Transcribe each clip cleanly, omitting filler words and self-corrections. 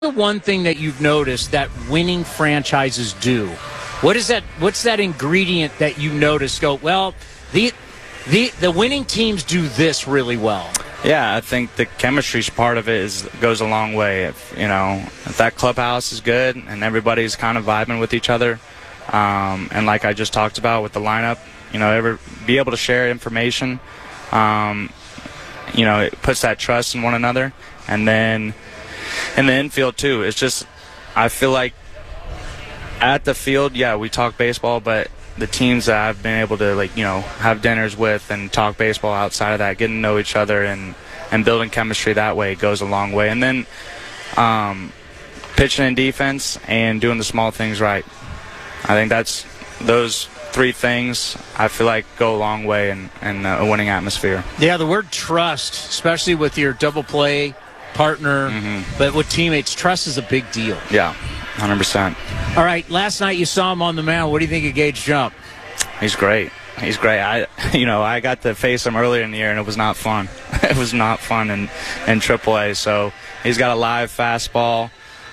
the one thing that you've noticed that winning franchises do? What is that? What's that ingredient that you notice? Go, well, the winning teams do this really well. Yeah, I think the chemistry part of it goes a long way. If that clubhouse is good and everybody's kind of vibing with each other, and like I just talked about with the lineup, be able to share information, it puts that trust in one another, and then in the infield too. It's just, I feel like at the field, yeah, we talk baseball, but the teams that I've been able to have dinners with and talk baseball outside of that, getting to know each other and building chemistry that way goes a long way. And then pitching and defense and doing the small things right. I think that's those three things I feel like go a long way in a winning atmosphere. Yeah, the word trust, especially with your double play partner, but with teammates, trust is a big deal. Yeah, 100%. All right, last night you saw him on the mound. What do you think of Gage Jump? He's great. He's great. I got to face him earlier in the year, and it was not fun. It was not fun in AAA. So he's got a live fastball.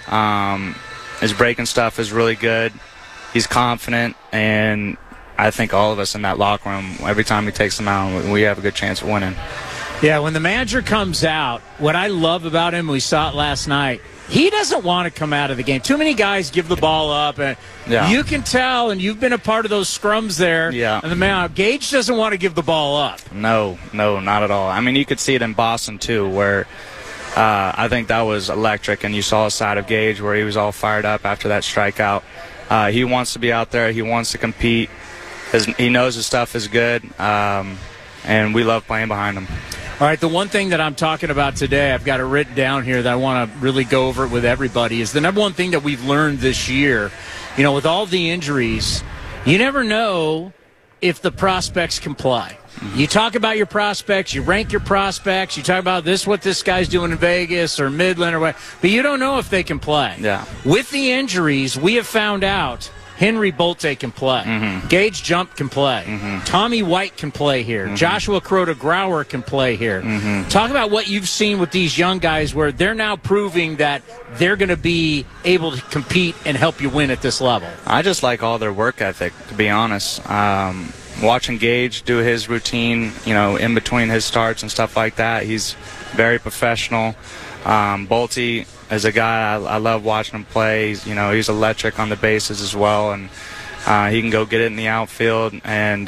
His breaking stuff is really good. He's confident, and I think all of us in that locker room, every time he takes them out, we have a good chance of winning. Yeah, when the manager comes out, what I love about him, we saw it last night, he doesn't want to come out of the game. Too many guys give the ball up, and you can tell, and you've been a part of those scrums there. Yeah. And the man, Gage doesn't want to give the ball up. No, not at all. I mean, you could see it in Boston, too, where I think that was electric, and you saw a side of Gage where he was all fired up after that strikeout. He wants to be out there. He wants to compete. He knows his stuff is good, and we love playing behind him. All right, the one thing that I'm talking about today, I've got it written down here that I want to really go over it with everybody, is the number one thing that we've learned this year. With all the injuries, you never know if the prospects can play. You talk about your prospects, you rank your prospects, you talk about what this guy's doing in Vegas or Midland or what, but you don't know if they can play. Yeah. With the injuries, we have found out Henry Bolte can play. Gage Jump can play. Tommy White can play here. Joshua Crota-Grauer can play here. Talk about what you've seen with these young guys where they're now proving that they're going to be able to compete and help you win at this level. I just like all their work ethic, to be honest. Watching Gage do his routine, in between his starts and stuff like that, he's very professional. Bolte is a guy I love watching him play. He's electric on the bases as well, and he can go get it in the outfield. And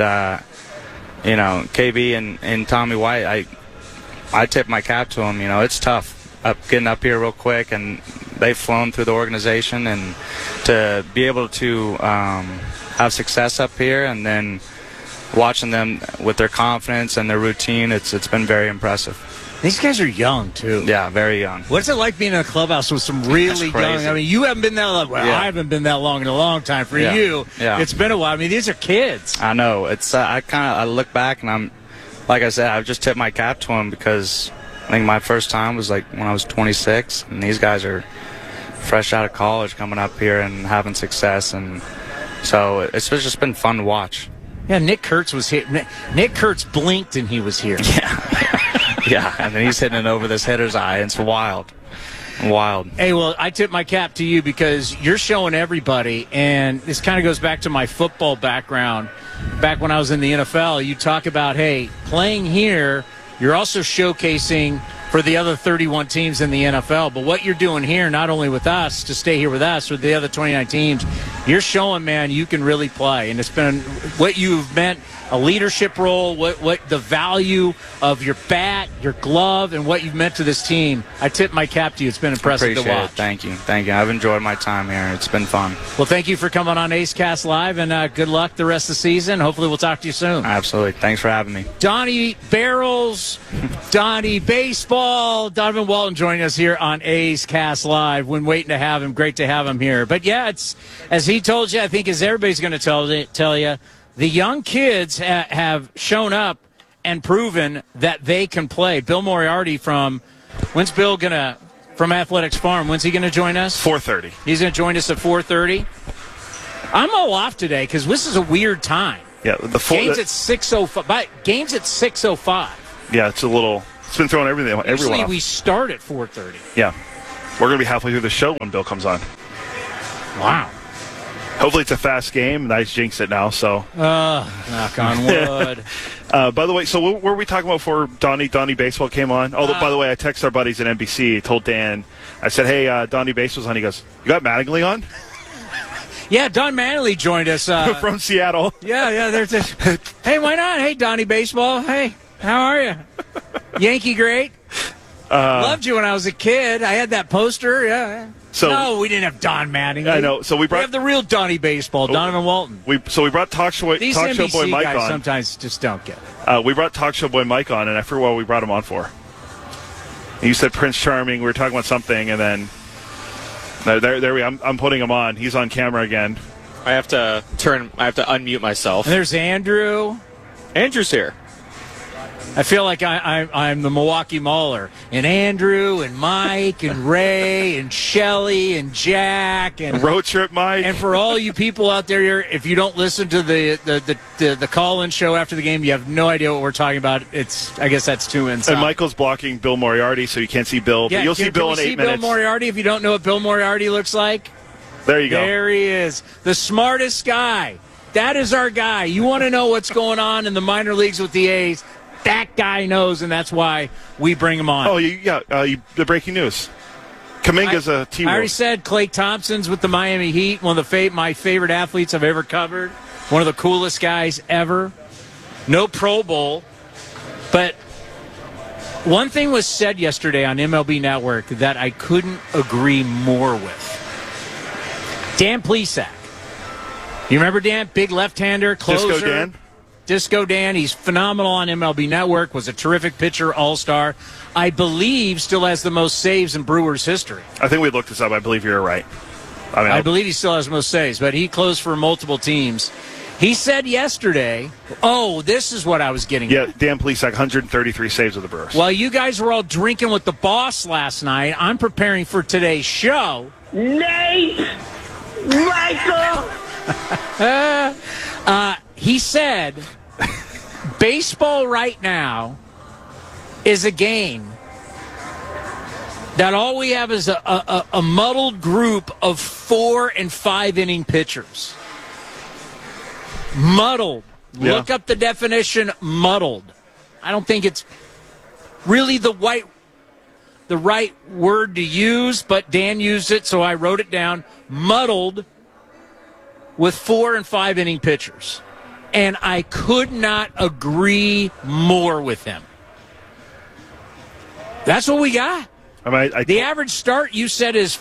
KB and Tommy White, I tip my cap to him. It's tough getting up here real quick, and they've flown through the organization, and to be able to have success up here, and then watching them with their confidence and their routine, it's been very impressive. These guys are young, too. Yeah, very young. What's it like being in a clubhouse with some really young? I mean, you haven't been that long. Well, yeah. I haven't been that long in a long time. For you, it's been a while. I mean, these are kids. I know. It's I look back, and I'm, like I said, I've just tipped my cap to them, because I think my first time was like when I was 26, and these guys are fresh out of college coming up here and having success, and so it's just been fun to watch. Yeah, Nick Kurtz was here. Nick Kurtz blinked and he was here. Yeah, and then he's hitting it over this hitter's eye. It's wild. Hey, well, I tip my cap to you because you're showing everybody, and this kind of goes back to my football background. Back when I was in the NFL, you talk about, hey, playing here, you're also showcasing for the other 31 teams in the NFL. But what you're doing here, not only with us, to stay here with us, with the other 29 teams, you're showing, man, you can really play. And it's been what you've meant, a leadership role, what the value of your bat, your glove, and what you've meant to this team. I tip my cap to you. It's been impressive to watch. Thank you. I've enjoyed my time here. It's been fun. Well, thank you for coming on A's Cast Live, and good luck the rest of the season. Hopefully we'll talk to you soon. Absolutely. Thanks for having me. Donnie Barrels, Donnie Baseball, Donovan Walton joining us here on A's Cast Live. When waiting to have him, great to have him here. But, yeah, it's as he told you, I think as everybody's going to tell you, the young kids have shown up and proven that they can play. Bill Moriarty when's Bill going to, from Athletics Farm, when's he going to join us? 4:30. He's going to join us at 4:30. I'm all off today because this is a weird time. Yeah, game's at 6:05. Game's at 6:05. Yeah, it's been throwing everyone Usually off. we start at 4:30. Yeah. We're going to be halfway through the show when Bill comes on. Wow. Hopefully it's a fast game. I jinxed it now, so. Knock on wood. By the way, so what were we talking about before Donnie Baseball came on? Oh, by the way, I texted our buddies at NBC, told Dan. I said, hey, Donnie Baseball's on. He goes, you got Mattingly on? Yeah, Don Mattingly joined us. From Seattle. Yeah, there's this. Hey, why not? Hey, Donnie Baseball. Hey, how are you? Yankee great. Loved you when I was a kid. I had that poster. Yeah. So, no, we didn't have Don Mattingly. I know. So we have the real Donnie Baseball, Donovan Walton. We brought Talk Show These Boy NBC Mike guys on. Sometimes just don't get it. We brought Talk Show Boy Mike on, and I forget what we brought him on for. And you said Prince Charming. We were talking about something, and then there we. I'm putting him on. He's on camera again. I have to unmute myself. And there's Andrew. Andrew's here. I feel like I'm the Milwaukee Mauler, and Andrew and Mike and Ray and Shelly and Jack and Road Trip Mike. And for all you people out there, if you don't listen to the call-in show after the game, you have no idea what we're talking about. I guess that's 2 inside. And Michael's blocking Bill Moriarty, so you can't see Bill. Yeah, but you'll see Bill in 8 minutes. Bill Moriarty, if you don't know what Bill Moriarty looks like. There you go. There he is, the smartest guy. That is our guy. You want to know what's going on in the minor leagues with the A's? That guy knows, and that's why we bring him on. Oh, the breaking news. Kaminga's a T-Wolf. I already said Klay Thompson's with the Miami Heat, one of my favorite athletes I've ever covered, one of the coolest guys ever. No Pro Bowl. But one thing was said yesterday on MLB Network that I couldn't agree more with. Dan Plesac. You remember Dan? Big left-hander, closer. Disco Dan? Disco Dan, he's phenomenal on MLB Network, was a terrific pitcher, all-star. I believe still has the most saves in Brewers history. I think we looked this up. I believe you're right. I believe he still has the most saves, but he closed for multiple teams. He said yesterday, this is what I was getting at. Yeah, Dan Plesac, 133 saves with the Brewers. While you guys were all drinking with the boss last night, I'm preparing for today's show. Nate! Michael! He said, baseball right now is a game that all we have is a muddled group of 4 and 5 inning pitchers. Muddled. Yeah. Look up the definition, muddled. I don't think it's really the right word to use, but Dan used it, so I wrote it down. Muddled with 4 and 5 inning pitchers. And I could not agree more with him. That's what we got. The average start, you said, is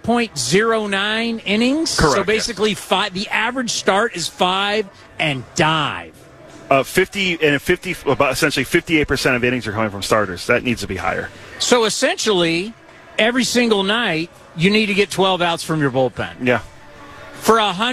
5.09 innings. Correct. So basically, the average start is 5 and dive. 50 about essentially 58% of innings are coming from starters. That needs to be higher. So essentially, every single night, you need to get 12 outs from your bullpen. Yeah. For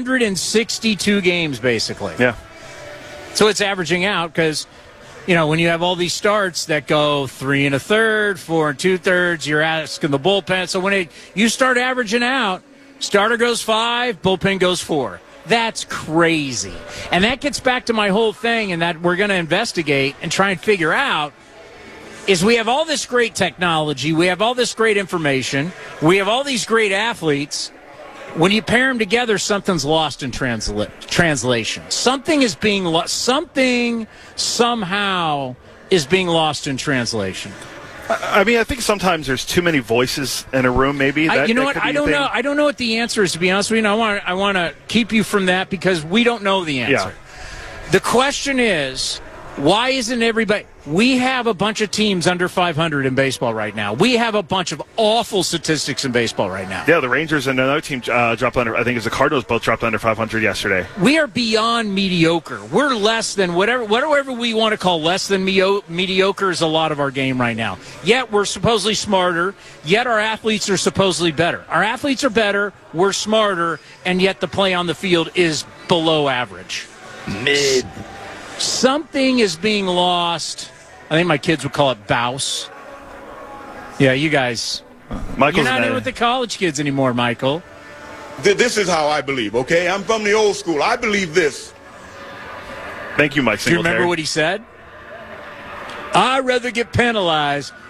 162 games, basically. Yeah. So it's averaging out because, when you have all these starts that go 3 1/3, 4 2/3, you're asking the bullpen. So when you start averaging out, starter goes 5, bullpen goes 4. That's crazy. And that gets back to my whole thing, and that we're going to investigate and try and figure out is we have all this great technology, we have all this great information, we have all these great athletes. When you pair them together, something's lost in translation. Something is being lost. Something somehow is being lost in translation. I think sometimes there's too many voices in a room. Maybe I don't know. I don't know what the answer is. To be honest with you, I want to keep you from that because we don't know the answer. Yeah. The question is, why isn't everybody? We have a bunch of teams under 500 in baseball right now. We have a bunch of awful statistics in baseball right now. Yeah, the Rangers and another team dropped under. I think it was the Cardinals both dropped under 500 yesterday. We are beyond mediocre. We're less than whatever we want to call less than mediocre is a lot of our game right now. Yet we're supposedly smarter. Yet our athletes are supposedly better. Our athletes are better. We're smarter, and yet the play on the field is below average. Mid. Something is being lost. I think my kids would call it bouse. Yeah, you guys. You're not in with the college kids anymore, Michael. This is how I believe, okay? I'm from the old school. I believe this. Thank you, Mike Do you Singletary. remember what he said? I'd rather get penalized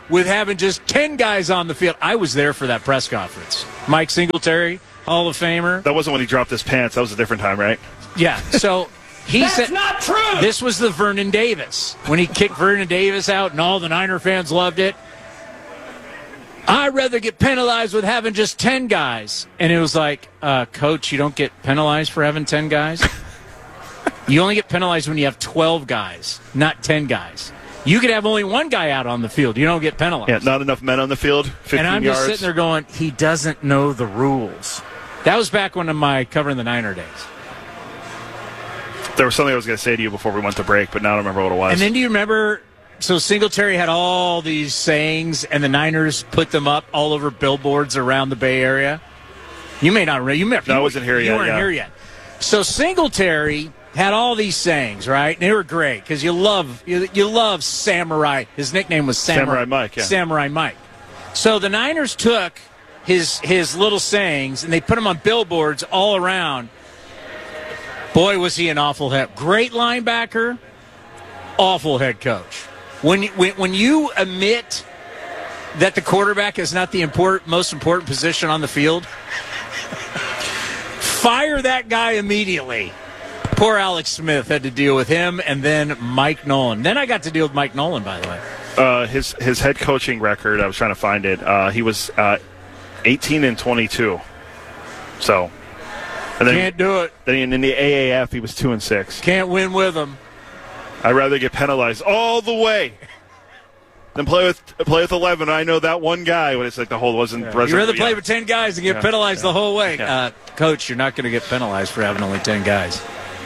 with having just 10 guys on the field. I was there for that press conference. Mike Singletary, Hall of Famer. That wasn't when he dropped his pants. That was a different time, right? Yeah, so he That's said not true. this was the Vernon Davis. When he kicked Vernon Davis out and all the Niner fans loved it. I'd rather get penalized with having just 10 guys. And it was like, Coach, you don't get penalized for having 10 guys? You only get penalized when you have 12 guys, not 10 guys. You could have only one guy out on the field. You don't get penalized. Yeah, not enough men on the field, 15 and I'm yards. just sitting there going, he doesn't know the rules. That was back when my covering the Niner days. There was something I was going to say to you before we went to break, but now I don't remember what it was. And then do you remember, so Singletary had all these sayings, and the Niners put them up all over billboards around the Bay Area? You may not remember. No, I wasn't here yet. You weren't here yet. So Singletary had all these sayings, right? And they were great because you love Samurai. His nickname was Samurai Mike, yeah. Samurai Mike. So the Niners took his little sayings and they put them on billboards all around. Boy, was he an awful great linebacker, awful head coach. When you admit that the quarterback is not the most important position on the field, fire that guy immediately. Poor Alex Smith had to deal with him, and then Mike Nolan. Then I got to deal with Mike Nolan, by the way. His head coaching record, I was trying to find it. He was 18-22. So, and then, can't do it. Then in the AAF, he was 2-6. Can't win with him. I'd rather get penalized all the way than play with 11. I know that one guy. When it's like the whole wasn't. You'd rather play with 10 guys and get penalized the whole way. Yeah. Coach, you're not going to get penalized for having only 10 guys.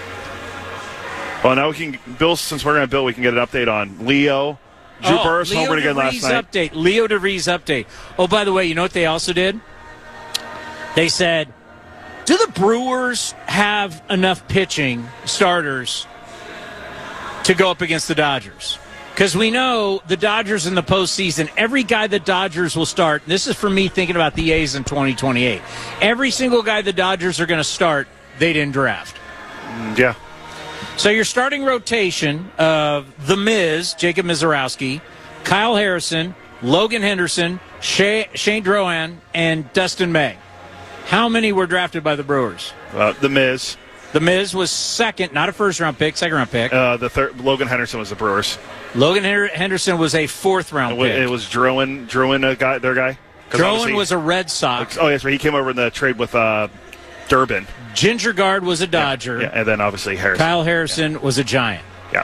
Well, now we can, Bill, since we're going to Bill, we can get an update on Leo. Drew Burress homered again last night. Leo DeVries update. Oh, by the way, you know what they also did? They said, do the Brewers have enough pitching starters to go up against the Dodgers? Because we know the Dodgers in the postseason, every guy the Dodgers will start, this is for me thinking about the A's in 2028, every single guy the Dodgers are going to start, they didn't draft. Yeah. So your starting rotation of The Miz, Jacob Mizorowski, Kyle Harrison, Logan Henderson, Shane Drohan, and Dustin May. How many were drafted by the Brewers? The Miz. The Miz was second, not a first-round pick, second-round pick. The third, Logan Henderson was the Brewers. Logan Henderson was a fourth-round pick. It was Druin, their guy? Druin was a Red Sox. Oh, yes, he came over in the trade with Durbin. Ginger Guard was a Dodger. Yeah, and then obviously Harrison. Kyle Harrison was a Giant. Yeah.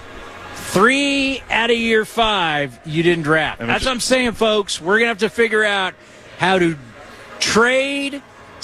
3 out of year 5 you didn't draft. That's what I'm saying, folks. We're going to have to figure out how to trade,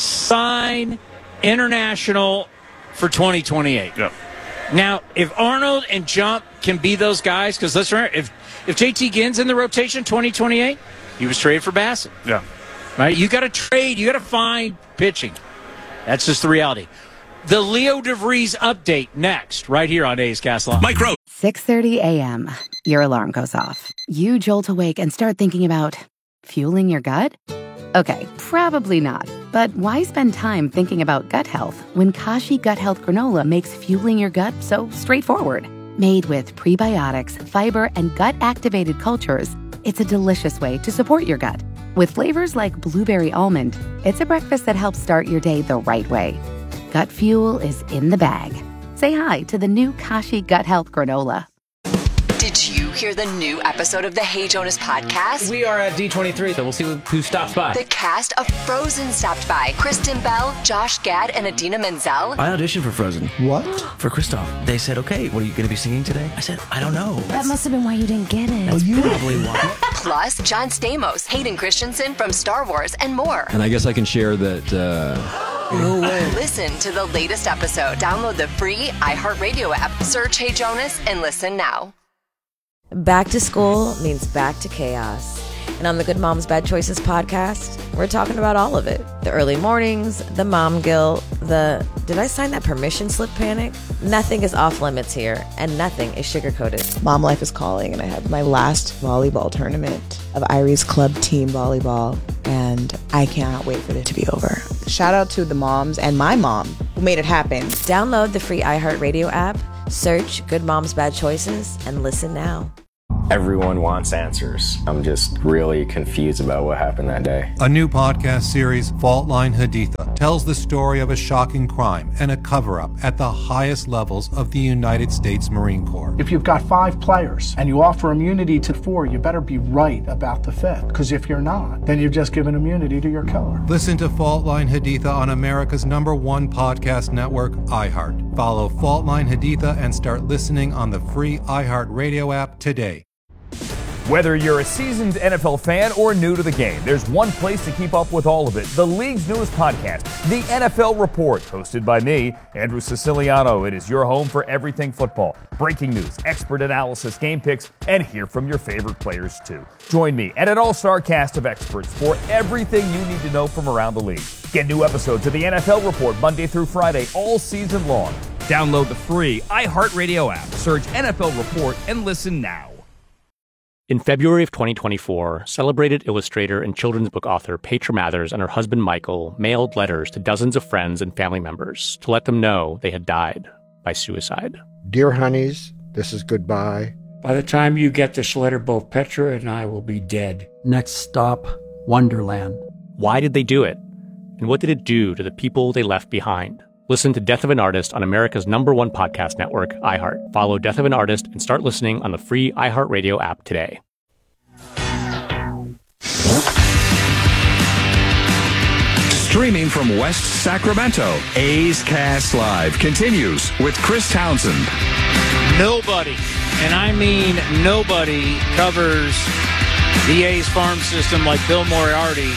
sign, international for 2028. Yeah. Now, if Arnold and Jump can be those guys, because let's remember, if JT Ginn's in the rotation 2028, he was traded for Bassett. Yeah. Right? You got to trade. You got to find pitching. That's just the reality. The Leo DeVries update next, right here on A's Cast Live. Mike Rowe. 6:30 a.m. Your alarm goes off. You jolt awake and start thinking about fueling your gut? Okay, probably not. But why spend time thinking about gut health when Kashi Gut Health Granola makes fueling your gut so straightforward? Made with prebiotics, fiber, and gut-activated cultures, it's a delicious way to support your gut. With flavors like blueberry almond, it's a breakfast that helps start your day the right way. Gut fuel is in the bag. Say hi to the new Kashi Gut Health Granola. Did you hear the new episode of the Hey Jonas podcast? We are at D23, so we'll see who stops by. The cast of Frozen stopped by. Kristen Bell, Josh Gad, and Idina Menzel. I auditioned for Frozen. What? For Kristoff. They said, okay, what are you going to be singing today? I said, I don't know. That must have been why you didn't get it. That's probably why. Plus, John Stamos, Hayden Christensen from Star Wars, and more. And I guess I can share that... No way. Listen to the latest episode. Download the free iHeartRadio app. Search Hey Jonas and listen now. Back to school means back to chaos. And on the Good Moms Bad Choices podcast, we're talking about all of it. The early mornings, the mom guilt, the did I sign that permission slip panic? Nothing is off limits here, and nothing is sugar-coated. Mom life is calling, and I had my last volleyball tournament of Irie's club team volleyball, and I cannot wait for it to be over. Shout out to the moms and my mom who made it happen. Download the free iHeartRadio app, search Good Moms Bad Choices, and listen now. Everyone wants answers. I'm just really confused about what happened that day. A new podcast series, Fault Line Haditha, tells the story of a shocking crime and a cover-up at the highest levels of the United States Marine Corps. If you've got 5 players and you offer immunity to 4, you better be right about the 5th. Because if you're not, then you've just given immunity to your killer. Listen to Fault Line Haditha on America's #1 podcast network, iHeart. Follow Fault Line Haditha and start listening on the free iHeart Radio app today. Whether you're a seasoned NFL fan or new to the game, there's one place to keep up with all of it. The league's newest podcast, The NFL Report, hosted by me, Andrew Siciliano. It is your home for everything football. Breaking news, expert analysis, game picks, and hear from your favorite players too. Join me and an all-star cast of experts for everything you need to know from around the league. Get new episodes of The NFL Report Monday through Friday all season long. Download the free iHeartRadio app. Search NFL Report and listen now. In February of 2024, celebrated illustrator and children's book author Petra Mathers and her husband Michael mailed letters to dozens of friends and family members to let them know they had died by suicide. Dear honeys, this is goodbye. By the time you get this letter, both Petra and I will be dead. Next stop, Wonderland. Why did they do it? And what did it do to the people they left behind? Listen to Death of an Artist on America's #1 podcast network, iHeart. Follow Death of an Artist and start listening on the free iHeartRadio app today. Streaming from West Sacramento, A's Cast Live continues with Chris Townsend. Nobody, and I mean nobody, covers the A's farm system like Bill Moriarty,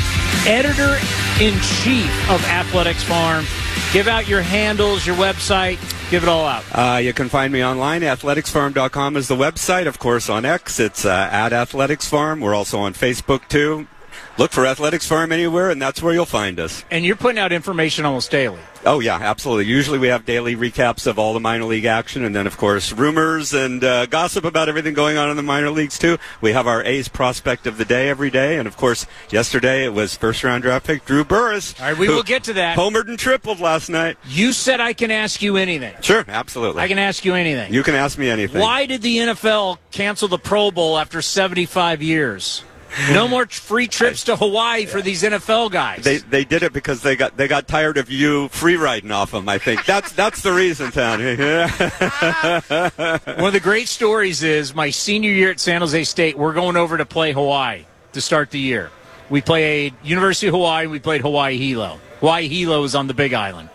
editor-in-chief of Athletics Farm. Give out your handles, your website. Give it all out. You can find me online. AthleticsFarm.com is the website. Of course, on X, it's at Athletics Farm. We're also on Facebook, too. Look for Athletics Farm anywhere, and that's where you'll find us. And you're putting out information almost daily. Oh, yeah, absolutely. Usually we have daily recaps of all the minor league action, and then, of course, rumors and gossip about everything going on in the minor leagues, too. We have our A's prospect of the day every day, and, of course, yesterday it was first-round draft pick Drew Burress. All right, we will get to that. Homered and tripled last night. You said I can ask you anything. Sure, absolutely. I can ask you anything. You can ask me anything. Why did the NFL cancel the Pro Bowl after 75 years? No more free trips to Hawaii for these NFL guys. They did it because they got tired of you free riding off them. I think that's the reason, Tony. One of the great stories is my senior year at San Jose State. We're going over to play Hawaii to start the year. We played University of Hawaii. We played Hawaii Hilo. Hawaii Hilo is on the Big Island,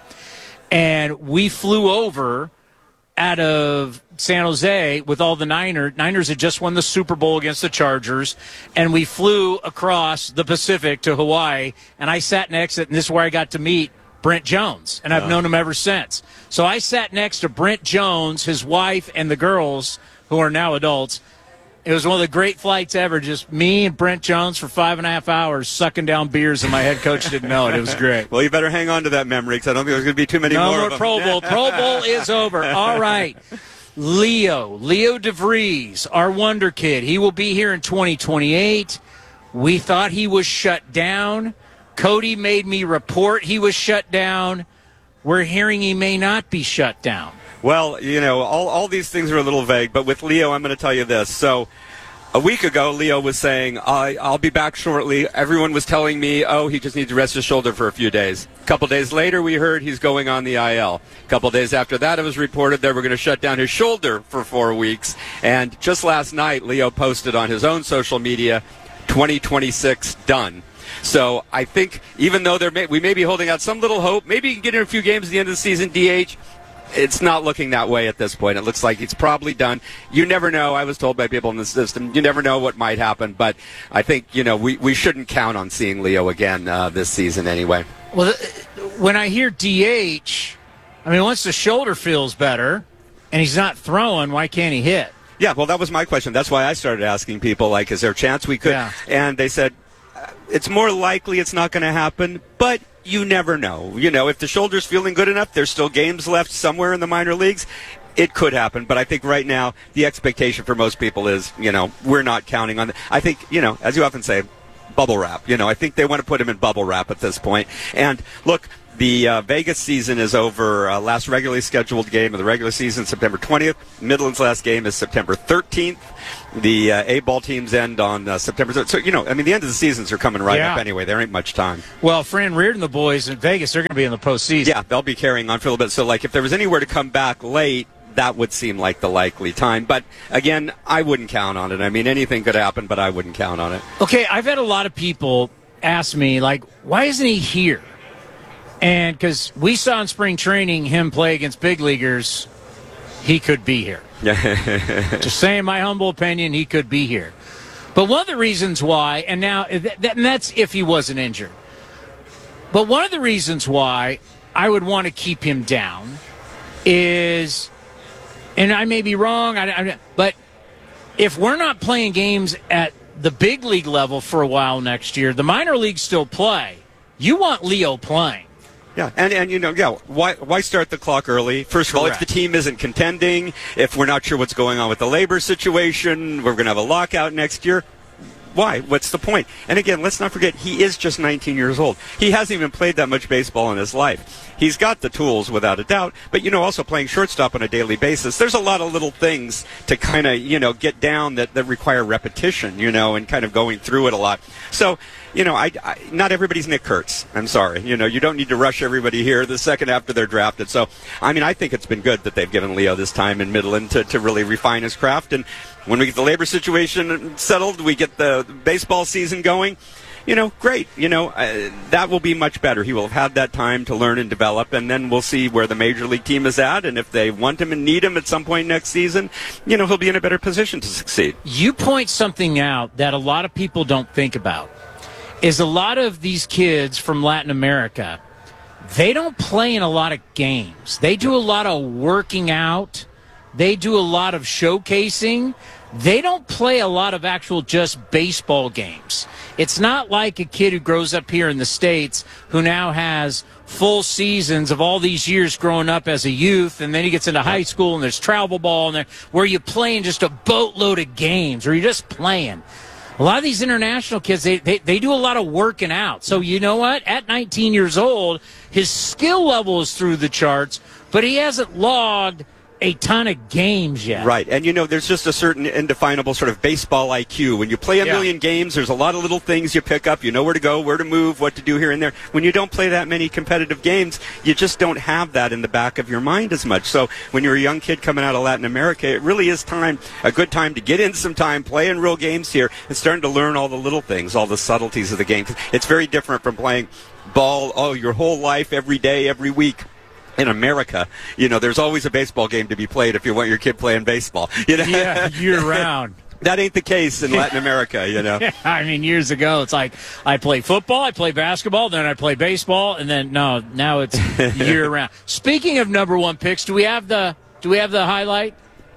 and we flew over out of San Jose with all the Niners. Niners had just won the Super Bowl against the Chargers, and we flew across the Pacific to Hawaii, and I sat next to it, and this is where I got to meet Brent Jones, and I've known him ever since. So I sat next to Brent Jones, his wife, and the girls, who are now adults. It was one of the great flights ever, just me and Brent Jones for 5.5 hours sucking down beers, and my head coach didn't know it. It was great. Well, you better hang on to that memory, because I don't think there's going to be too many more of them. Pro Bowl. Pro Bowl is over. All right. Leo DeVries, our wonder kid. He will be here in 2028. We thought he was shut down. Cody made me report he was shut down. We're hearing he may not be shut down. Well, you know, all these things are a little vague, but with Leo, I'm going to tell you this. So a week ago, Leo was saying, I'll be back shortly. Everyone was telling me, he just needs to rest his shoulder for a few days. A couple days later, we heard he's going on the IL. A couple days after that, it was reported they were going to shut down his shoulder for 4 weeks. And just last night, Leo posted on his own social media, 2026 done. So I think even though we may be holding out some little hope, maybe he can get in a few games at the end of the season, DH, it's not looking that way at this point. It looks like it's probably done. You never know. I was told by people in the system, you never know what might happen. But I think, we shouldn't count on seeing Leo again this season anyway. Well, when I hear DH, once the shoulder feels better and he's not throwing, why can't he hit? Yeah, well, that was my question. That's why I started asking people, is there a chance we could? Yeah. And they said, it's more likely it's not going to happen, but you never know. If the shoulder's feeling good enough, there's still games left somewhere in the minor leagues. It could happen, but I think right now the expectation for most people is, we're not counting on it. I think, as you often say, bubble wrap. I think they want to put him in bubble wrap at this point. And look, The Vegas season is over. Last regularly scheduled game of the regular season, September 20th. Midland's last game is September 13th. The A-ball teams end on September 3rd. So, the end of the seasons are coming right up anyway. There ain't much time. Well, Fran Reardon, the boys in Vegas, they're going to be in the postseason. Yeah, they'll be carrying on for a little bit. So, if there was anywhere to come back late, that would seem like the likely time. But, again, I wouldn't count on it. I mean, anything could happen, but I wouldn't count on it. Okay, I've had a lot of people ask me, why isn't he here? And because we saw in spring training him play against big leaguers, he could be here. Just saying my humble opinion, he could be here. But one of the reasons why, and now and that's if he wasn't injured, but one of the reasons why I would want to keep him down is, and I may be wrong, but if we're not playing games at the big league level for a while next year, the minor leagues still play. You want Leo playing. Yeah, and why start the clock early? First of all, if the team isn't contending, if we're not sure what's going on with the labor situation, we're going to have a lockout next year. Why? What's the point? And again, let's not forget, he is just 19 years old. He hasn't even played that much baseball in his life. He's got the tools, without a doubt, but, also playing shortstop on a daily basis, there's a lot of little things to kind of, get down that require repetition, and kind of going through it a lot. So, not everybody's Nick Kurtz. I'm sorry. You don't need to rush everybody here the second after they're drafted. So, I think it's been good that they've given Leo this time in Midland to really refine his craft. And when we get the labor situation settled, we get the baseball season going, great. That will be much better. He will have had that time to learn and develop, and then we'll see where the major league team is at. And if they want him and need him at some point next season, he'll be in a better position to succeed. You point something out that a lot of people don't think about. Is a lot of these kids from Latin America, they don't play in a lot of games. They do a lot of working out. They do a lot of showcasing. They don't play a lot of actual just baseball games. It's not like a kid who grows up here in the States who now has full seasons of all these years growing up as a youth, and then he gets into high school and there's travel ball and there where you're playing just a boatload of games or you're just playing. A lot of these international kids, they do a lot of working out. So you know what? At 19 years old, his skill level is through the charts, but he hasn't logged a ton of games yet. Right, and there's just a certain indefinable sort of baseball IQ. When you play a million games, there's a lot of little things you pick up. You know where to go, where to move, what to do here and there. When you don't play that many competitive games, you just don't have that in the back of your mind as much. So when you're a young kid coming out of Latin America, it really is a good time to get in some time, play in real games here, and starting to learn all the little things, all the subtleties of the game. It's very different from playing ball your whole life, every day, every week. In America, there's always a baseball game to be played if you want your kid playing baseball. Yeah, year-round. That ain't the case in Latin America, I mean, years ago, it's like I play football, I play basketball, then I play baseball, and then now it's year-round. Speaking of number one picks, do we have the highlight?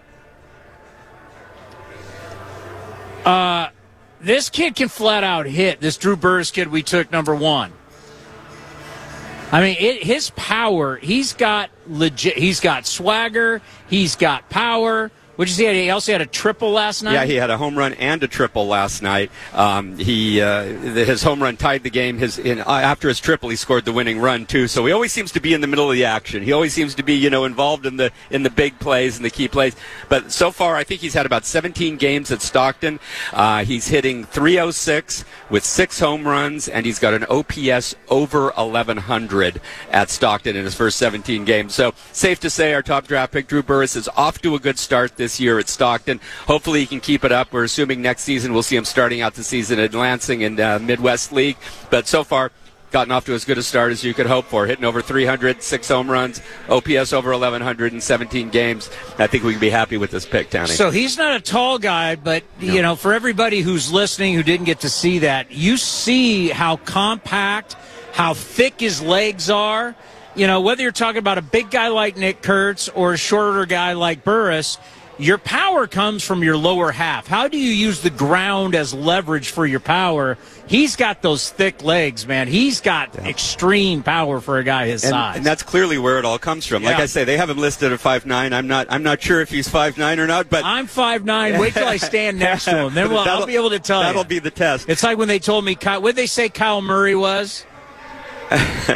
This kid can flat out hit. This Drew Burress kid we took number one. I mean, his power, he's got swagger, he's got power. What did you say? He also had a triple last night? Yeah, he had a home run and a triple last night. His home run tied the game. After his triple, he scored the winning run, too. So he always seems to be in the middle of the action. He always seems to be, involved in the big plays and the key plays. But so far, I think he's had about 17 games at Stockton. He's hitting .306 with 6 home runs, and he's got an OPS over 1,100 at Stockton in his first 17 games. So safe to say our top draft pick, Drew Burress, is off to a good start this year at Stockton. Hopefully he can keep it up. We're assuming next season we'll see him starting out the season at Lansing in Midwest League. But so far, gotten off to as good a start as you could hope for. Hitting over 300, 6 home runs, OPS over 1,100 in 17 games. I think we can be happy with this pick, Townie. So he's not a tall guy, but, for everybody who's listening who didn't get to see that, you see how compact, how thick his legs are. Whether you're talking about a big guy like Nick Kurtz or a shorter guy like Burress, your power comes from your lower half. How do you use the ground as leverage for your power? He's got those thick legs, man. He's got extreme power for a guy his size. And that's clearly where it all comes from. Like I say, they have him listed at 5'9". I'm not sure if he's 5'9" or not, but I'm 5'9". Wait till I stand next to him. Then I'll be able to tell you. That'll be the test. It's like when they told me, what did they say Kyle Murray was?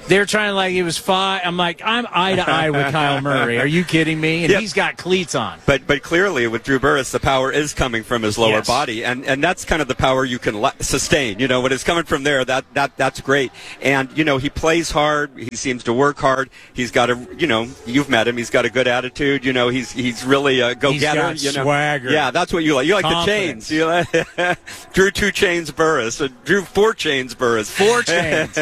They're trying like it was 5. I'm like, I'm eye to eye with Kyle Murray. Are you kidding me? And he's got cleats on. But clearly with Drew Burress, the power is coming from his lower Yes. body, and that's kind of the power you can sustain. You know, when it's coming from there, that's great. And you know, he plays hard. He seems to work hard. He's got a, you know, you've met him. He's got a good attitude. You know, he's really a go-getter. He's got you know, swagger. Yeah, that's what you like. You like Confidence. the chains. You like Drew 2 chains Burress. Drew 4 chains Burress. 4 chains.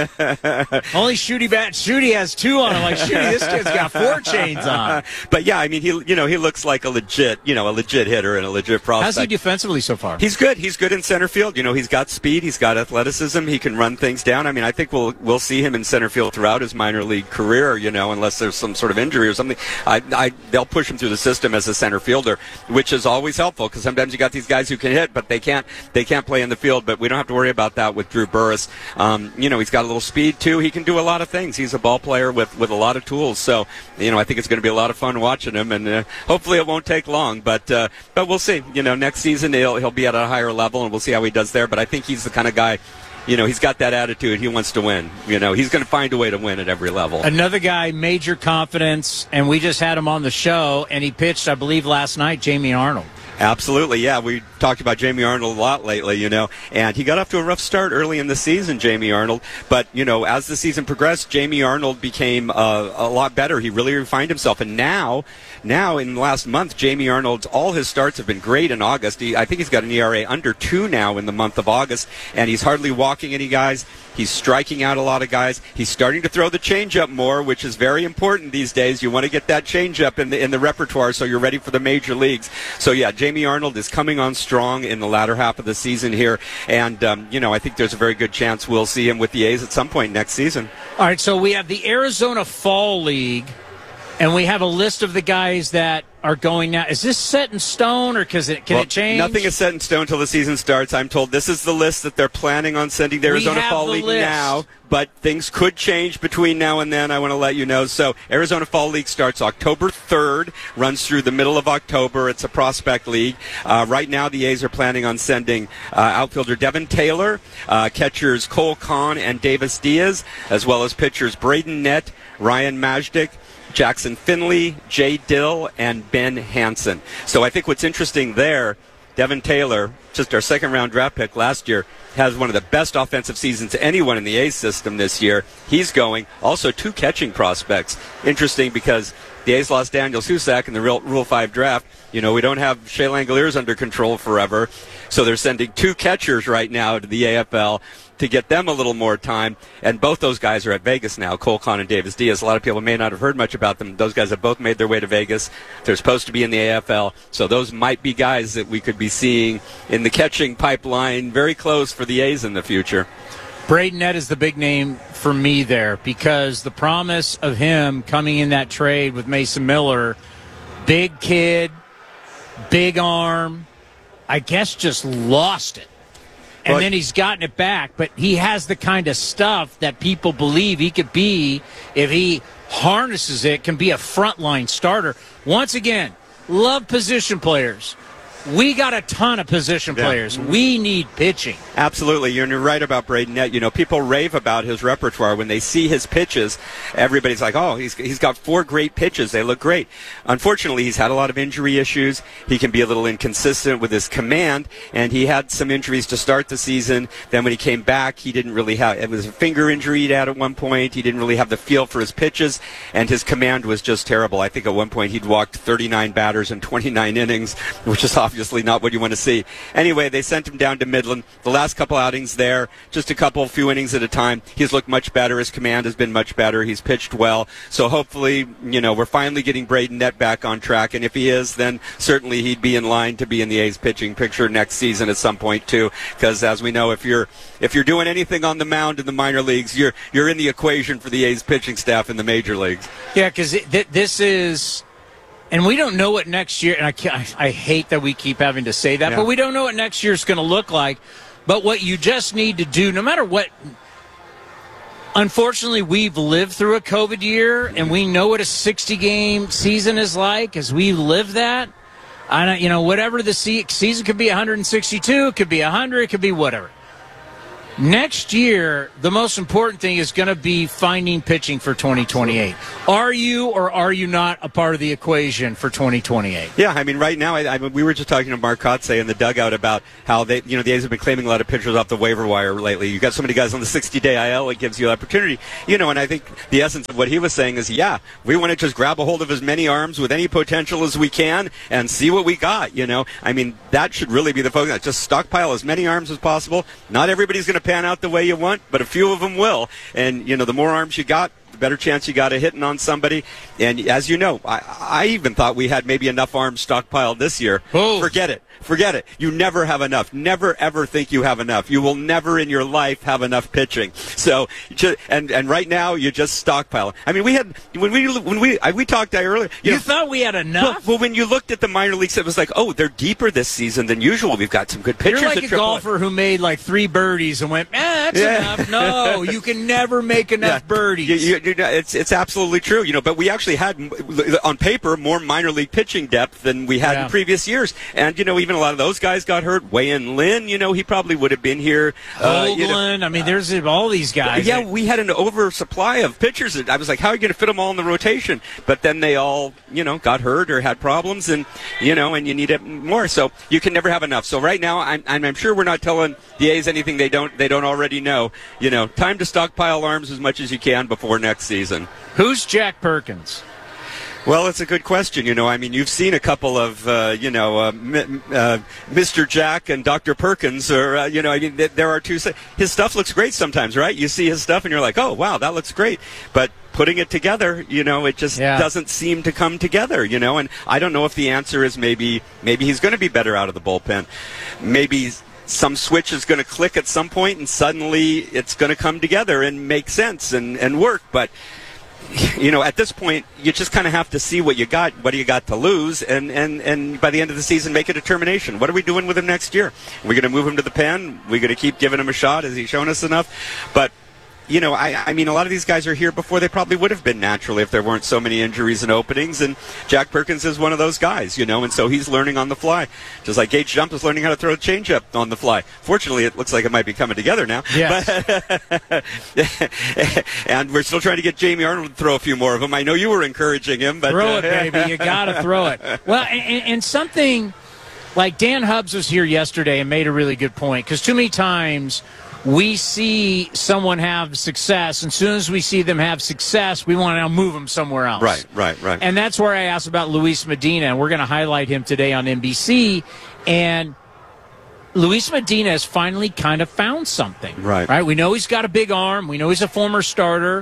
Only Shooty has 2 on him. Like, Shooty, this kid's got 4 chains on. But yeah, I mean, he looks like a legit hitter and a legit prospect. How's he defensively so far? He's good. He's good in center field. You know, he's got speed. He's got athleticism. He can run things down. I mean, I think we'll see him in center field throughout his minor league career. You know, unless there's some sort of injury or something. They'll push him through the system as a center fielder, which is always helpful because sometimes you got these guys who can hit, but they can't play in the field. But we don't have to worry about that with Drew Burress. You know, he's got a little speed too. He can do a lot of things. He's a ball player with a lot of tools. So, you know, I think it's going to be a lot of fun watching him, and hopefully it won't take long. But we'll see. You know, next season he'll be at a higher level, and we'll see how he does there. But I think he's the kind of guy. You know, he's got that attitude. He wants to win. You know, he's going to find a way to win at every level. Another guy, major confidence, and we just had him on the show, and he pitched, I believe, last night, Jamie Arnold. Absolutely, yeah. We talked about Jamie Arnold a lot lately, you know, and he got off to a rough start early in the season, Jamie Arnold. But, you know, as the season progressed, Jamie Arnold became a lot better. He really refined himself. And now in the last month, Jamie Arnold's, all his starts have been great in August. I think he's got an ERA under 2 now in the month of August, and he's hardly walking any guys. He's striking out a lot of guys. He's starting to throw the changeup more, which is very important these days. You want to get that changeup in the repertoire so you're ready for the major leagues. So, yeah, Jamie Arnold is coming on strong in the latter half of the season here. And, you know, I think there's a very good chance we'll see him with the A's at some point next season. All right, so we have the Arizona Fall League, and we have a list of the guys that are going now. Is this set in stone, or can it change? Nothing is set in stone until the season starts. I'm told this is the list that they're planning on sending to Arizona Fall League now, but things could change between now and then. I want to let you know. So Arizona Fall League starts October 3rd, runs through the middle of October. It's a prospect league. Right now, the A's are planning on sending outfielder Devin Taylor, catchers Cole Kahn and Davis Diaz, as well as pitchers Braden Nett, Ryan Majdik, Jackson Finley, Jay Dill, and Ben Hansen. So I think what's interesting there, Devin Taylor, just our second-round draft pick last year, has one of the best offensive seasons anyone in the A's system this year. He's going. Also, 2 catching prospects. Interesting because the A's lost Daniel Susac in the Rule 5 draft. You know, we don't have Shea Langoliers under control forever, so they're sending 2 catchers right now to the AFL to get them a little more time, and both those guys are at Vegas now, Cole Kahn and Davis Diaz. A lot of people may not have heard much about them. Those guys have both made their way to Vegas. They're supposed to be in the AFL, so those might be guys that we could be seeing in the catching pipeline very close for the A's in the future. Braden Nett is the big name for me there because the promise of him coming in that trade with Mason Miller, big kid, big arm, I guess just lost it. And then he's gotten it back, but he has the kind of stuff that people believe he could be if he harnesses it, can be a frontline starter. Once again, love position players. We got a ton of position players. We need pitching. Absolutely. You're right about Braden Nett. You know, people rave about his repertoire. When they see his pitches, everybody's like, oh, he's got 4 great pitches. They look great. Unfortunately, he's had a lot of injury issues. He can be a little inconsistent with his command, and he had some injuries to start the season. Then when he came back, he didn't really have, it was a finger injury he'd had at one point. He didn't really have the feel for his pitches, and his command was just terrible. I think at one point he'd walked 39 batters in 29 innings, which is obviously not what you want to see. Anyway, they sent him down to Midland. The last couple outings there, just a few innings at a time. He's looked much better. His command has been much better. He's pitched well. So hopefully, you know, we're finally getting Braden Nett back on track. And if he is, then certainly he'd be in line to be in the A's pitching picture next season at some point too. Because as we know, if you're doing anything on the mound in the minor leagues, you're in the equation for the A's pitching staff in the major leagues. Yeah, because this is. And we don't know what next year, and I hate that we keep having to say that, but we don't know what next year is going to look like. But what you just need to do, no matter what, unfortunately, we've lived through a COVID year, and we know what a 60-game season is like, as we live that. Whatever the season could be 162, it could be 100, it could be whatever. Next year, the most important thing is going to be finding pitching for 2028. Are you or are you not a part of the equation for 2028? Yeah, I mean, right now, we were just talking to Mark Kotze in the dugout about how the A's have been claiming a lot of pitchers off the waiver wire lately. You've got so many guys on the 60-day IL, it gives you opportunity. And I think the essence of what he was saying is, we want to just grab a hold of as many arms with any potential as we can and see what we got, I mean, that should really be the focus. Just stockpile as many arms as possible. Not everybody's going to pan out the way you want, but a few of them will. And, the more arms you got, the better chance you got of hitting on somebody. And as you know, I even thought we had maybe enough arms stockpiled this year. Oh. Forget it. You never have enough. Never, ever think you have enough. You will never in your life have enough pitching. So, and right now, you just stockpile. I mean, when we talked earlier. You thought we had enough? Well, when you looked at the minor leagues, it was like, oh, they're deeper this season than usual. We've got some good pitchers. You're like at a golfer who made like 3 birdies and went, that's enough. No, you can never make enough birdies. It's absolutely true. But we actually had, on paper, more minor league pitching depth than we had in previous years. And, even a lot of those guys got hurt. Wei-Yin Lin, he probably would have been here. Hoagland, I mean, there's all these guys. Yeah, we had an oversupply of pitchers. I was like, how are you going to fit them all in the rotation? But then they all, got hurt or had problems, and, and you need it more. So you can never have enough. So right now, I'm sure we're not telling the A's anything they don't already know. Time to stockpile arms as much as you can before next season. Who's Jack Perkins? Well, it's a good question. I mean, you've seen a couple of, Mr. Jack and Dr. Perkins, or, I mean, there are two. His stuff looks great sometimes, right? You see his stuff and you're like, oh, wow, that looks great. But putting it together, it just doesn't seem to come together, and I don't know if the answer is maybe he's going to be better out of the bullpen. Maybe some switch is going to click at some point and suddenly it's going to come together and make sense and work. But at this point, you just kind of have to see what you got to lose, and by the end of the season, make a determination. What are we doing with him next year? We're going to move him to the pen? We're going to keep giving him a shot? Has he shown us enough? But I mean, a lot of these guys are here before they probably would have been naturally if there weren't so many injuries and openings, and Jack Perkins is one of those guys, and so he's learning on the fly. Just like Gage Jump is learning how to throw a changeup on the fly. Fortunately, it looks like it might be coming together now. Yes. And we're still trying to get Jamie Arnold to throw a few more of them. I know you were encouraging him. But, throw it, baby. You got to throw it. Well, and something like Dan Hubbs was here yesterday and made a really good point, because too many times we see someone have success, and as soon as we see them have success, we want to now move them somewhere else. Right. And that's where I asked about Luis Medina, and we're going to highlight him today on NBC. And Luis Medina has finally kind of found something. Right. We know he's got a big arm. We know he's a former starter.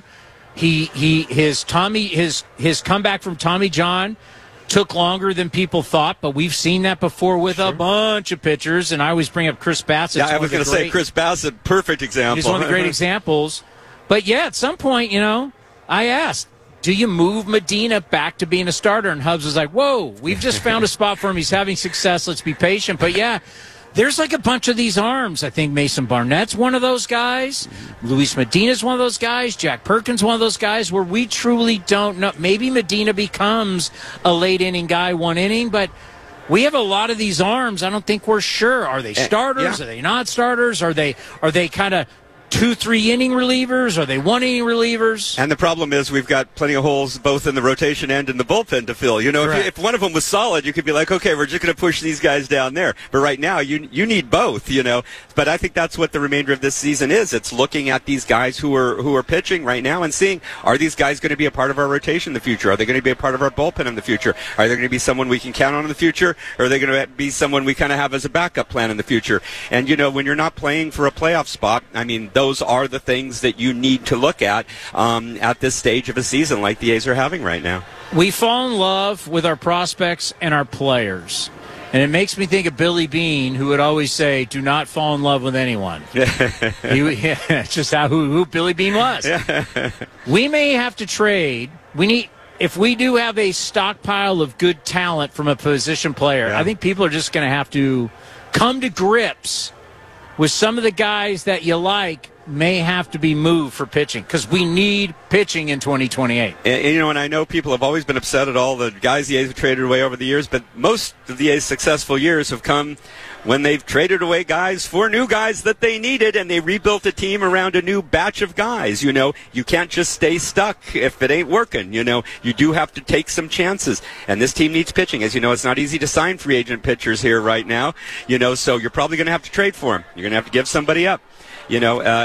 His comeback from Tommy John took longer than people thought, but we've seen that before with a bunch of pitchers, and I always bring up Chris Bassett. Yeah, I was going to say Chris Bassett, perfect example. He's one of the great examples. But, at some point, I asked, do you move Medina back to being a starter? And Hubbs was like, whoa, we've just found a spot for him. He's having success. Let's be patient. But, there's like a bunch of these arms. I think Mason Barnett's one of those guys. Luis Medina's one of those guys. Jack Perkins one of those guys where we truly don't know. Maybe Medina becomes a late inning guy, 1 inning, but we have a lot of these arms. I don't think we're sure. Are they starters? Are they not starters? Are they kind of 2-3 inning relievers? Are they 1 inning relievers? And the problem is we've got plenty of holes both in the rotation and in the bullpen to fill. If one of them was solid, you could be like, okay, we're just going to push these guys down there. But right now, you need both. But I think that's what the remainder of this season is. It's looking at these guys who are pitching right now and seeing, are these guys going to be a part of our rotation in the future? Are they going to be a part of our bullpen in the future? Are they going to be someone we can count on in the future? Or are they going to be someone we kind of have as a backup plan in the future? And when you're not playing for a playoff spot, I mean, those are the things that you need to look at this stage of a season like the A's are having right now. We fall in love with our prospects and our players. And it makes me think of Billy Beane, who would always say, do not fall in love with anyone. It's just who Billy Beane was. We may have to trade. If we do have a stockpile of good talent from a position player, I think people are just going to have to come to grips with some of the guys that you like may have to be moved for pitching because we need pitching in 2028. And I know people have always been upset at all the guys the A's have traded away over the years, but most of the A's successful years have come when they've traded away guys for new guys that they needed, and they rebuilt a team around a new batch of guys. You can't just stay stuck if it ain't working. You do have to take some chances, and this team needs pitching. As you know, it's not easy to sign free agent pitchers here right now. So you're probably going to have to trade for them. You're going to have to give somebody up. If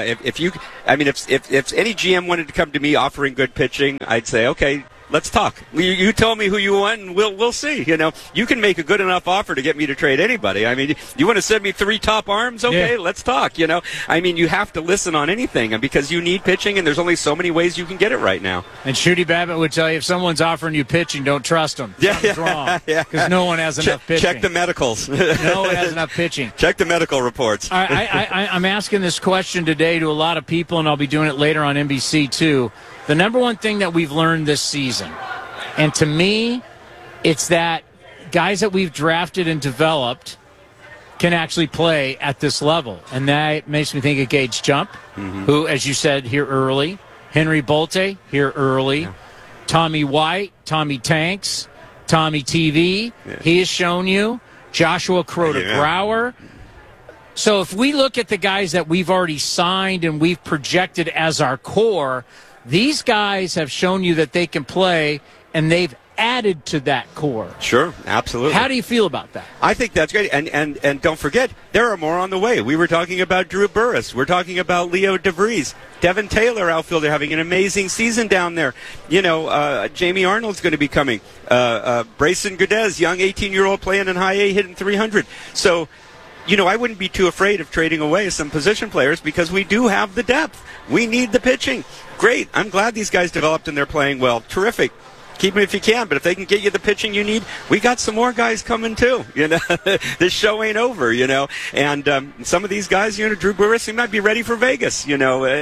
any GM wanted to come to me offering good pitching, I'd say, okay, let's talk. You tell me who you want, and we'll see. You can make a good enough offer to get me to trade anybody. I mean, you want to send me 3 top arms? Okay, let's talk. You have to listen on anything, and because you need pitching, and there's only so many ways you can get it right now. And Shooty Babbitt would tell you if someone's offering you pitching, don't trust them. Something's wrong because no one has enough pitching. Check the medicals. No one has enough pitching. Check the medical reports. I'm asking this question today to a lot of people, and I'll be doing it later on NBC too. The number one thing that we've learned this season, and to me, it's that guys that we've drafted and developed can actually play at this level. And that makes me think of Gage Jump, who, as you said, here early. Henry Bolte, here early. Yeah. Tommy White, Tommy Tanks, Tommy TV. Yeah. He has shown you. Joshua Crota-Grauer. So if we look at the guys that we've already signed and we've projected as our core, these guys have shown you that they can play, and they've added to that core. Sure, absolutely. How do you feel about that? I think that's great. And don't forget, there are more on the way. We were talking about Drew Burris. We're talking about Leo DeVries. Devin Taylor, outfielder, having an amazing season down there. Jamie Arnold's going to be coming. Brayson Gudez, young 18-year-old playing in high A, hitting 300. So, I wouldn't be too afraid of trading away some position players because we do have the depth. We need the pitching. Great. I'm glad these guys developed and they're playing well. Terrific. Keep them if you can, but if they can get you the pitching you need, we got some more guys coming too. This show ain't over, And some of these guys, Drew Burris, he might be ready for Vegas, so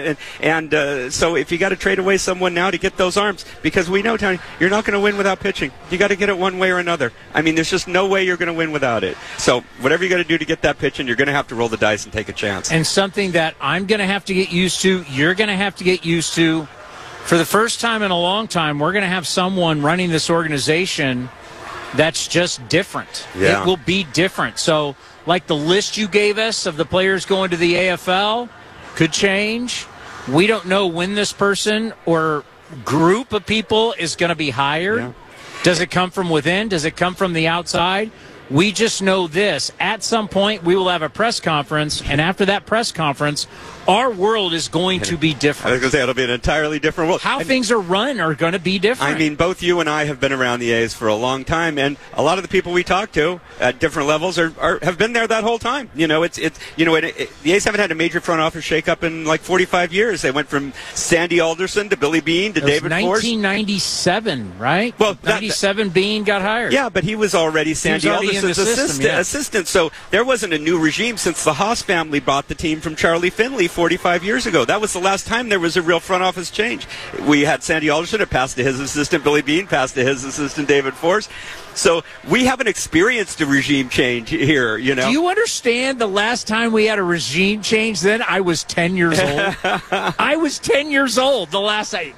if you got to trade away someone now to get those arms, because we know, Tony, you're not going to win without pitching. You got to get it one way or another. I mean, there's just no way you're going to win without it. So whatever you got to do to get that pitching, you're going to have to roll the dice and take a chance. And something that I'm going to have to get used to, you're going to have to get used to. For the first time in a long time, we're going to have someone running this organization that's just different. Yeah. It will be different. So, like the list you gave us of the players going to the AFL could change. We don't know when this person or group of people is going to be hired. Yeah. Does it come from within? Does it come from the outside? We just know this. At some point, we will have a press conference, and after that press conference, our world is going to be different. I was going to say, it'll be an entirely different world. How things are run are going to be different. I mean, both you and I have been around the A's for a long time, and a lot of the people we talk to at different levels have been there that whole time. The A's haven't had a major front office shakeup in like 45 years. They went from Sandy Alderson to Billy Beane to David Force. 1997, right? Well, 97 Beane got hired. Yeah, but he was already Sandy Alderson's assistant. So there wasn't a new regime since the Haas family bought the team from Charlie Finley 45 years ago. That was the last time there was a real front office change. We had Sandy Alderson, it passed to his assistant Billy Beane, passed to his assistant David Force. So we haven't experienced a regime change here, Do you understand the last time we had a regime change then? I was 10 years old. I was 10 years old the last time.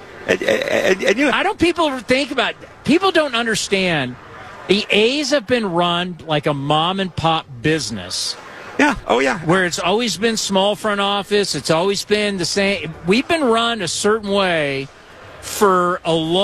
I don't people think about it. People don't understand. The A's have been run like a mom-and-pop business. Yeah. Oh, yeah. Where it's always been small front office. It's always been the same. We've been run a certain way for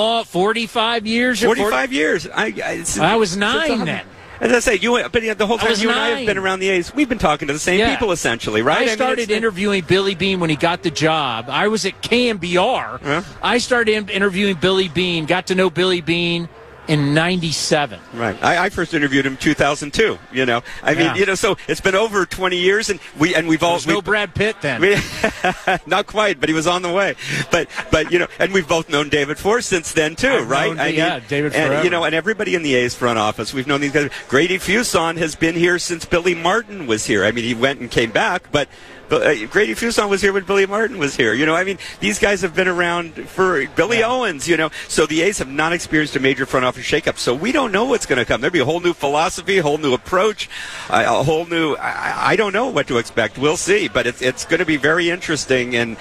45 years. 45 years. I was 9 then. As I say, the whole time you and I have been around the A's, we've been talking to the same people, essentially, right? I started interviewing Billy Beane when he got the job. I was at KMBR. Huh? I started interviewing Billy Beane, got to know Billy Beane in 97. Right. I first interviewed him in 2002, I mean, so it's been over 20 years, and we've all... no Brad Pitt then. Not quite, but he was on the way. But and we've both known David Force since then, too, right? David forever. And everybody in the A's front office, we've known these guys. Grady Fuson has been here since Billy Martin was here. I mean, he went and came back, but Grady Fuson was here when Billy Martin was here. You know, I mean, these guys have been around for Billy Owens, you know. So the A's have not experienced a major front office shakeup. So we don't know what's going to come. There'll be a whole new philosophy, a whole new approach, a whole new, I don't know what to expect. We'll see. But it's going to be very interesting. And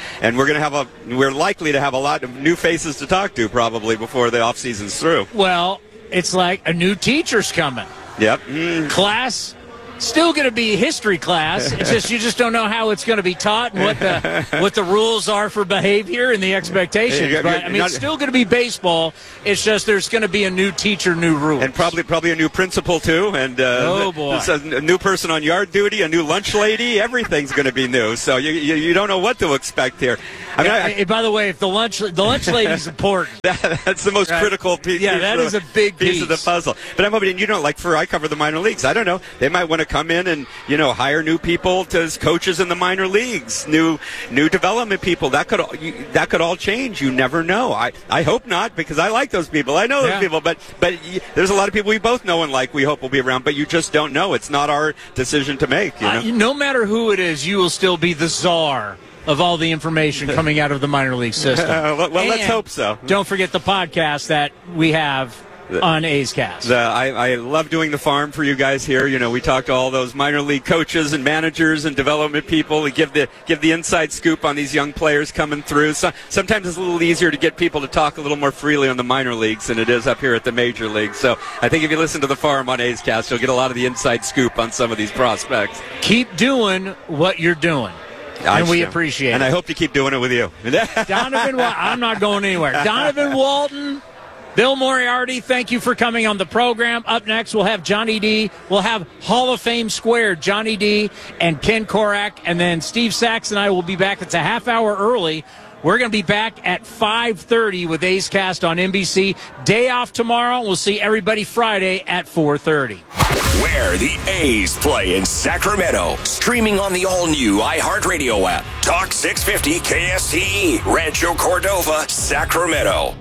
we're likely to have a lot of new faces to talk to probably before the offseason's through. Well, it's like a new teacher's coming. Yep. Class, still going to be history class. It's just you just don't know how it's going to be taught and what the rules are for behavior and the expectations. But I mean, it's still going to be baseball. It's just there's going to be a new teacher, new rules, and probably a new principal too. And oh boy, a new person on yard duty, a new lunch lady. Everything's going to be new. So you don't know what to expect here. I mean, by the way, if the lunch lady's important, that's the most critical piece. Yeah, that is a big piece of the puzzle. But I'm hoping, I cover the minor leagues. I don't know. They might want to come in and hire new people as coaches in the minor leagues, new development people. That could all change. You never know. I hope not, because I like those people. I know those people, but there's a lot of people we both know and like. We hope will be around, but you just don't know. It's not our decision to make. No matter who it is, you will still be the czar of all the information coming out of the minor league system. Well, let's hope so. Don't forget the podcast that we have on A's Cast. I love doing the farm for you guys here. We talk to all those minor league coaches and managers and development people. We give the inside scoop on these young players coming through. So, sometimes it's a little easier to get people to talk a little more freely on the minor leagues than it is up here at the major leagues. So I think if you listen to the farm on A's Cast, you'll get a lot of the inside scoop on some of these prospects. Keep doing what you're doing. And we appreciate it. And I hope you keep doing it with you. Donovan Walton, I'm not going anywhere. Donovan Walton, Bill Moriarty, thank you for coming on the program. Up next, we'll have Johnny D. We'll have Hall of Fame squared, Johnny D. and Ken Korak. And then Steve Sachs and I will be back. It's a half hour early. We're going to be back at 5:30 with A's Cast on NBC. Day off tomorrow. We'll see everybody Friday at 4:30. Where the A's play in Sacramento. Streaming on the all-new iHeartRadio app. Talk 650 KSTE, Rancho Cordova, Sacramento.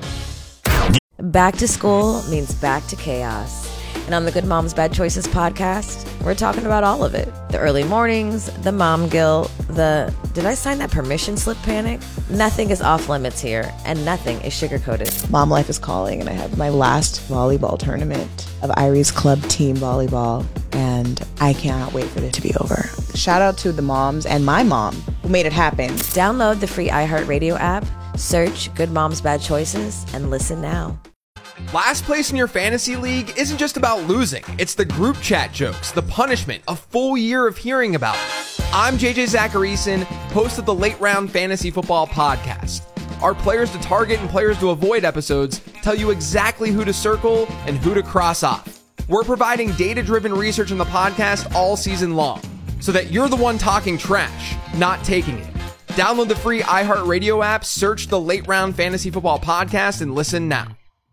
Back to school means back to chaos. And on the Good Moms Bad Choices podcast, we're talking about all of it. The early mornings, the mom guilt, did I sign that permission slip panic? Nothing is off limits here, and nothing is sugar-coated. Mom life is calling, and I have my last volleyball tournament of Iris Club Team Volleyball, and I cannot wait for it to be over. Shout out to the moms and my mom who made it happen. Download the free iHeartRadio app, search Good Moms Bad Choices, and listen now. Last place in your fantasy league isn't just about losing. It's the group chat jokes, the punishment, a full year of hearing about it. I'm JJ Zacharyson, host of the Late Round Fantasy Football Podcast. Our players to target and players to avoid episodes tell you exactly who to circle and who to cross off. We're providing data-driven research on the podcast all season long, so that you're the one talking trash, not taking it. Download the free iHeartRadio app, search the Late Round Fantasy Football Podcast, and listen now.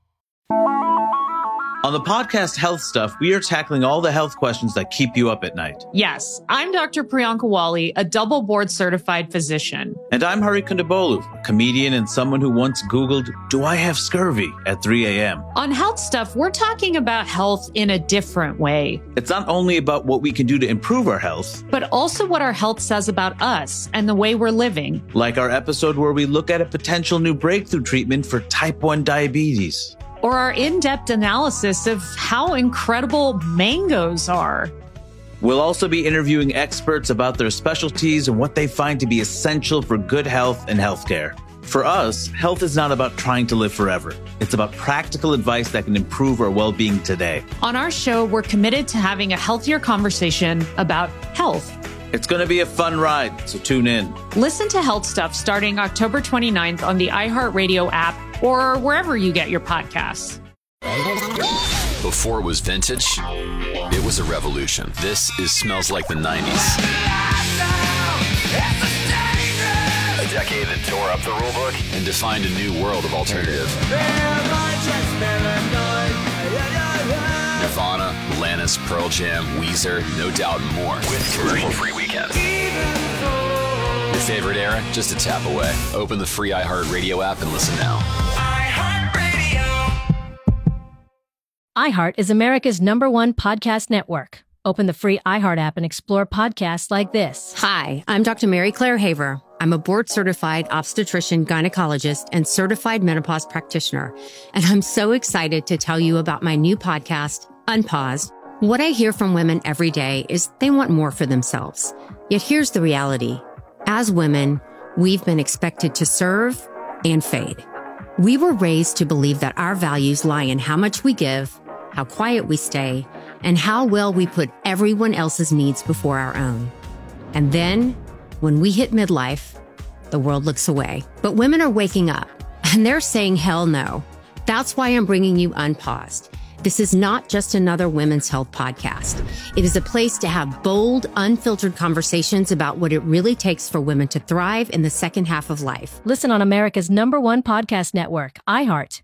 On the podcast Health Stuff, we are tackling all the health questions that keep you up at night. Yes, I'm Dr. Priyanka Wali, a double board certified physician. And I'm Hari Kondabolu, a comedian and someone who once Googled, "Do I have scurvy?" at 3 a.m. On Health Stuff, we're talking about health in a different way. It's not only about what we can do to improve our health, but also what our health says about us and the way we're living. Like our episode where we look at a potential new breakthrough treatment for type 1 diabetes. Or our in-depth analysis of how incredible mangoes are. We'll also be interviewing experts about their specialties and what they find to be essential for good health and healthcare. For us, health is not about trying to live forever. It's about practical advice that can improve our well-being today. On our show, we're committed to having a healthier conversation about health. It's going to be a fun ride, so tune in. Listen to Health Stuff starting October 29th on the iHeartRadio app or wherever you get your podcasts. Before it was vintage, it was a revolution. This smells like the 90s. A decade that tore up the rulebook and defined a new world of alternative. Nirvana, Alanis, Pearl Jam, Weezer, No Doubt, and more. With commercial-free weekends. Your favorite era? Just a tap away. Open the free iHeartRadio app and listen now. iHeart is America's #1 podcast network. Open the free iHeart app and explore podcasts like this. Hi, I'm Dr. Mary Claire Haver. I'm a board-certified obstetrician, gynecologist, and certified menopause practitioner. And I'm so excited to tell you about my new podcast, Unpaused. What I hear from women every day is they want more for themselves. Yet here's the reality. As women, we've been expected to serve and fade. We were raised to believe that our values lie in how much we give, how quiet we stay, and how well we put everyone else's needs before our own. And then, when we hit midlife, the world looks away. But women are waking up, and they're saying hell no. That's why I'm bringing you Unpaused. This is not just another women's health podcast. It is a place to have bold, unfiltered conversations about what it really takes for women to thrive in the second half of life. Listen on America's #1 podcast network, iHeart.